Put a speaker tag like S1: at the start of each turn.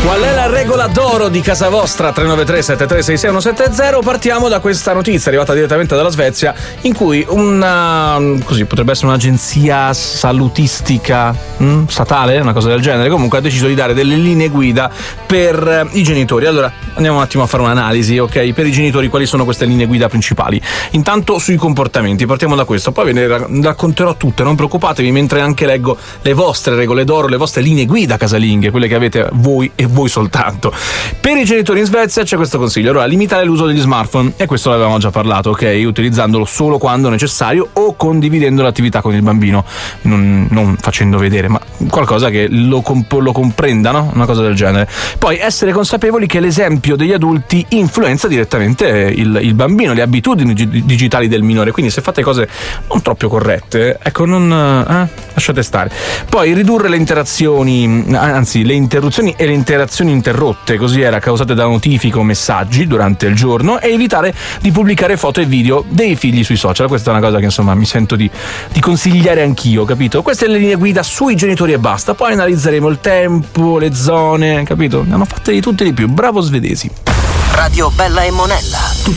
S1: Qual è la regola d'oro di casa vostra? 393 7366 170. Partiamo da questa notizia arrivata direttamente dalla Svezia, in cui potrebbe essere un'agenzia salutistica statale, una cosa del genere, comunque ha deciso di dare delle linee guida per i genitori. Allora andiamo un attimo a fare un'analisi, ok? Per i genitori quali sono queste linee guida principali? Intanto sui comportamenti, partiamo da questo, poi ve ne racconterò tutte, non preoccupatevi, mentre anche leggo le vostre regole d'oro, le vostre linee guida casalinghe, quelle che avete voi e voi soltanto. Per i genitori in Svezia c'è questo consiglio: allora, limitare l'uso degli smartphone, e questo l'avevamo già parlato, ok? Utilizzandolo solo quando necessario o condividendo l'attività con il bambino, non facendo vedere, ma qualcosa che lo comprenda, no? Una cosa del genere. Poi essere consapevoli che l'esempio degli adulti influenza direttamente il bambino, le abitudini digitali del minore, quindi se fate cose non troppo corrette, ecco, lasciate stare. Poi ridurre le interazioni, anzi le interruzioni e le interazioni interrotte, così era, causate da notifiche o messaggi durante il giorno, e evitare di pubblicare foto e video dei figli sui social. Questa è una cosa che insomma mi sento di consigliare anch'io, capito? Queste le linee guida sui genitori e basta, poi analizzeremo il tempo, le zone, capito? Ne hanno fatte di tutte e di più. Bravo svedesi.
S2: Radio Bella e Monella.